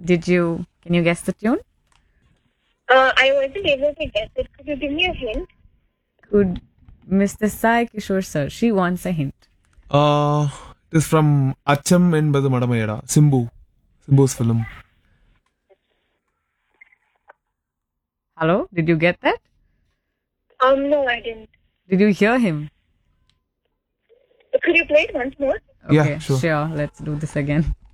Can you guess the tune? I wasn't able to guess it. Could you give me a hint? Could Mr. Sai Kishore sir? She wants a hint. It is from Acham Enbadu Madamayada. Simbu's film. Hello? Did you get that? No, I didn't. Did you hear him? Could you play it once more? Okay, Yeah, sure. Let's do this again.